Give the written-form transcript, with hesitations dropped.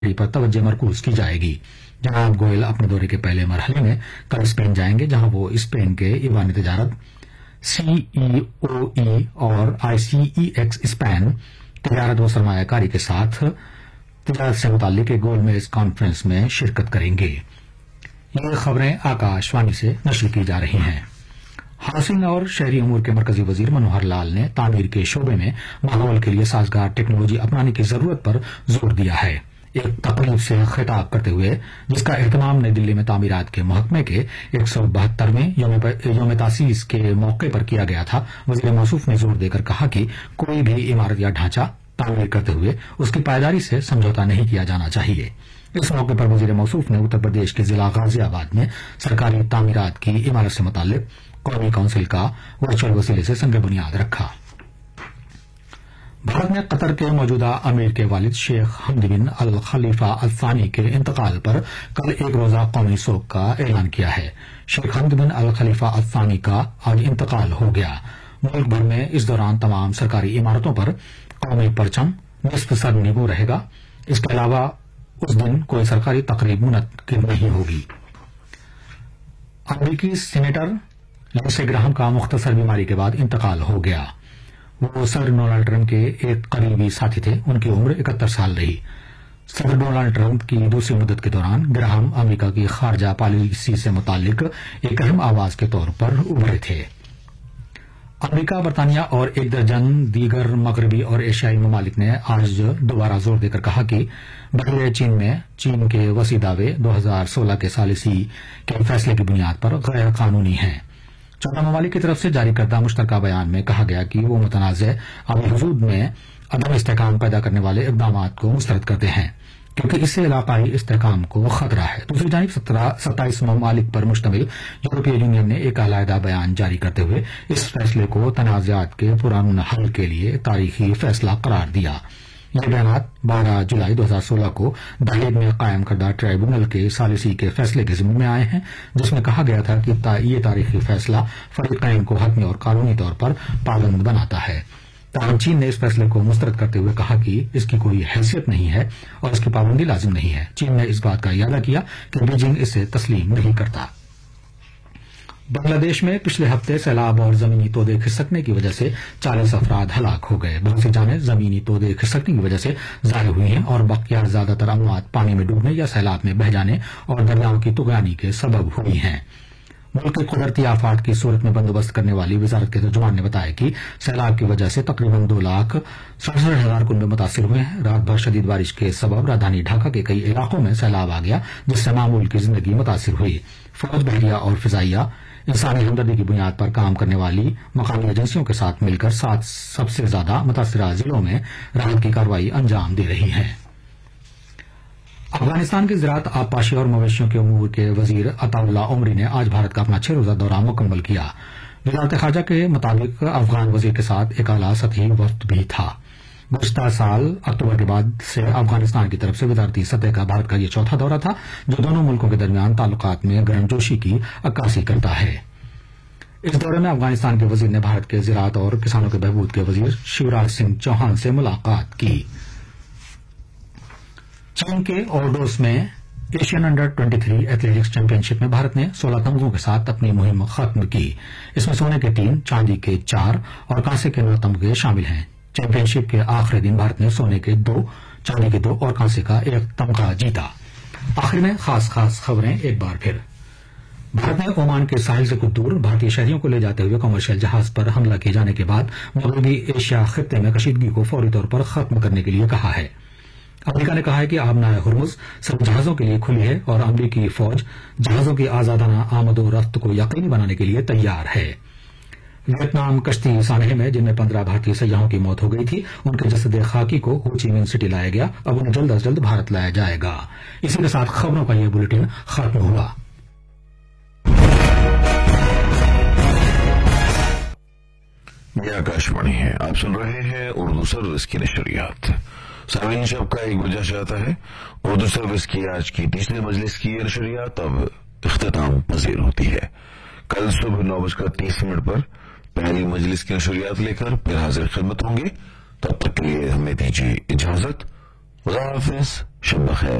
पर तवज्जो मरकूज की जाएगी। जनाब गोयल अपने दौरे के पहले मरहले में कल स्पेन जाएंगे, जहां वो स्पेन के ईवान तिजारत CEOE और ICEX स्पेन तिजारत व सरमायाकारी के साथ तिजारत से मुताल्लिक एक गोलमेज कॉन्फ्रेंस में शिरकत करेंगे। ये खबरें आकाशवाणी से नशर की जा रही हैं। हाउसिंग और शहरी अमूर के मरकजी वजीर मनोहर लाल ने तामीर के शोबे में माहौल के लिए साजगार टेक्नोलॉजी अपनाने की जरूरत पर जोर दिया है। एक तकरीब से खिताब करते हुए, जिसका एहतमाम नई दिल्ली में तामीरात के महकमे के 172वें योम तासीस के मौके पर किया गया था, वजीर मौसूफ ने जोर देकर कहा कि कोई भी इमारत या ढांचा तामीर करते हुए उसकी पायदारी से समझौता नहीं किया जाना चाहिए। इस मौके पर वजीर मौसूफ ने उत्तर प्रदेश के जिला गाजियाबाद में सरकारी तामीरात की इमारत से मुताल्लिक कौमी काउंसिल का वर्चुअल वसीले से संग बुनियाद रखा। भारत ने कतर के मौजूदा अमीर के वालिद शेख हमद बिन अल खलीफा अल थानी के इंतकाल पर कल एक रोजा कौमी शोक का ऐलान किया है। शेख हमद बिन अल खलीफा अल थानी का आज इंतकाल हो गया। मुल्क भर में इस दौरान तमाम सरकारी इमारतों पर कौमी परचम निस्फ सर निगू रहेगा। इसके अलावा उस दिन कोई सरकारी तकरीब मुनक्किद नहीं होगी। अमरीकी सीनेटर लिंडसे ग्राहम का मुख्तसर बीमारी के बाद इंतकाल हो गया। वो सदर डोनाल्ड ट्रंप के एक करीबी साथी थे। उनकी उम्र 71 साल रही। सदर डोनाल्ड ट्रंप की दूसरी मुद्दत के दौरान ग्राहम अमेरिका की खारजा पॉलिसी से मुतालिक एक अहम आवाज के तौर पर उभरे थे। अमेरिका, बरतानिया और एक दर्जन दीगर मगरबी और एशियाई ममालिक ने आज दोबारा जोर देकर कहा कि बहरे चीन में चीन के वसी दावे 2016 के सालिसी के फैसले की बुनियाद पर गैर कानूनी हैं। 14 ममालिक की तरफ से जारी करदा मुश्तरका बयान में कहा गया कि वो मुतनाज़ अब हदूद में अदम इस्तेहकाम पैदा करने वाले इक़दाम को मुस्तरद करते हैं, क्योंकि इससे इलाकाई इस्तेहकाम को खतरा है। दूसरी जानिब 27 ममालिक पर मुश्तमिल यूरोपीय यूनियन ने एक अलहदा बयान जारी करते हुए इस फैसले को तनाज़ात के पुरअमन हल के लिए तारीखी फैसला करार दिया। ये बयान 12 जुलाई 2016 को द हेग में कायम करदा ट्राइब्यूनल के सालिसी के फैसले के जिम्मे में आए हैं, जिसमें कहा गया था कि ये तारीखी फैसला फरीक़ैन को हतमी और कानूनी तौर पर पाबंद बनाता है। ताहम चीन ने इस फैसले को मुस्तरद करते हुए कहा कि इसकी कोई हैसियत नहीं है और इसकी पाबंदी लाजिम नहीं है। चीन ने इस बात का इरादा किया कि बीजिंग इसे तस्लीम नहीं करता। बांग्लादेश में पिछले हफ्ते सैलाब और जमीनी तोदे खिसकने की वजह से 40 अफराद हलाक हो गए। बहुत सी जानें जमीनी तोदे खिसकने की वजह से जाया हुई हैं और बाकिया ज्यादातर अमवात पानी में डूबने या सैलाब में बह जाने और दरियाओं की तुगयानी के सबब हुई हैं। मुल्क के कुदरती आफात की सूरत में बंदोबस्त करने वाली वजारत के तर्जुमान ने बताया कि सैलाब की वजह से तकरीबन 2,67,000 कुनबे मुतासिर हुए हैं। रात भर शदीद बारिश के सबब राजधानी ढाका के कई इलाकों में सैलाब आ गया, जिससे मामूल की जिंदगी मुतासिर हुई। फौज, बहरिया और फिजाइया इंसानी हमदर्दी की बुनियाद पर काम करने वाली मकामी एजेंसियों के साथ मिलकर 7 सबसे ज्यादा मुतासिरा जिलों में राहत की कार्रवाई अंजाम दे रही है। अफगानिस्तान की ज़राअत, आबपाशी और मवेशियों के उमूर के वजीर अताउल्लाह उमरी ने आज भारत का अपना 6 रोजा दौरा मुकम्मल किया। वज़ारत ख़ारजा के मुताबिक अफगान वजीर के साथ एक आला सतही वफ्द भी था। गुज़श्ता साल अक्टूबर के बाद से अफगानिस्तान की तरफ से वज़ारती सतह का भारत का यह चौथा दौरा था, जो दोनों मुल्कों के दरमियान ताल्लुकात में गर्मजोशी की अक्कासी करता है। इस दौरे में अफगानिस्तान के वजीर ने भारत के ज़राअत और किसानों के बहबूद के वजीर शिवराज सिंह चौहान से मुलाकात की। चीन के ओर्डोस में एशियन अंडर 23 एथलेटिक्स चैंपियनशिप में भारत ने 16 तमगों के साथ अपनी मुहिम खत्म की। इसमें सोने के 3, चांदी के 4 और कांसे के 9 तमगे शामिल हैं। चैंपियनशिप के आखिरी दिन भारत ने सोने के 2, चांदी के 2 और कांसे का 1 तमगा जीता। आखिर में खास खबरें एक बार फिर। भारत ने ओमान के साहिल से कुछ दूर भारतीय शहरियों को ले जाते हुए कमर्शियल जहाज पर हमला किए जाने के बाद मगरबी एशिया खित्ते में कशीदगी को फौरी तौर पर खत्म करने के लिए कहा है। अमेरिका ने कहा है कि आबनाए हुर्मुज सिर्फ जहाजों के लिए खुली है और अमेरिकी फौज जहाजों की आजादाना आमदोरफ्त को यकीनी बनाने के लिए तैयार है। वियतनाम कश्ती सानहे में जिनमें 15 भारतीय सैयाहों की मौत हो गई थी, उनके जसद खाकी को हो ची मिन्ह सिटी लाया गया। अब उन्हें जल्द अज जल्द भारत लाया जाएगा। इसी के साथ खबरों का यह बुलेटिन खत्म हुआ। यह आकाशवाणी है, आप सुन रहे हैं उर्दू सर्विस की नशरियात। सामीन शब का 1 बजा से आता है। उर्दू सर्विस की आज की तीसरी मजलिस की यह नशरियात अब इख्तिताम पजीर होती है। कल सुबह 9:30 पर पहली मजलिस की नशरियात लेकर फिर हाजिर खिदमत होंगे। तब तक के लिए हमें दीजिए इजाजत। खुदा हाफिज, शब बखैर।